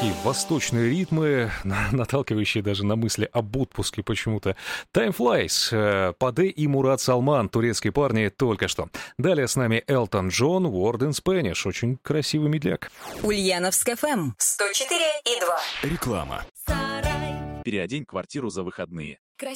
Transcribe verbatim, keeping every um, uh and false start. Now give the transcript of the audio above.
такие восточные ритмы, наталкивающие даже на мысли об отпуске почему-то. Time Flies, Паде и Мурат Салман, турецкие парни, только что. Далее с нами Элтон Джон, Word in Spanish, очень красивый медляк. Ульяновск эф эм сто четыре и два. Реклама. Переодень квартиру за выходные.